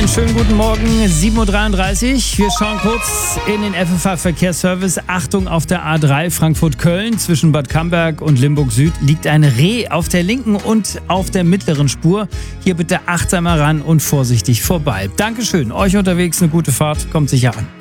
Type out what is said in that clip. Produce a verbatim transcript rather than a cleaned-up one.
Einen schönen guten Morgen, sieben Uhr dreiunddreißig. Wir schauen kurz in den F F H-Verkehrsservice. Achtung, auf der A drei Frankfurt-Köln zwischen Bad Camberg und Limburg Süd liegt ein Reh auf der linken und auf der mittleren Spur. Hier bitte achtsamer ran und vorsichtig vorbei. Dankeschön, euch unterwegs eine gute Fahrt, kommt sicher an.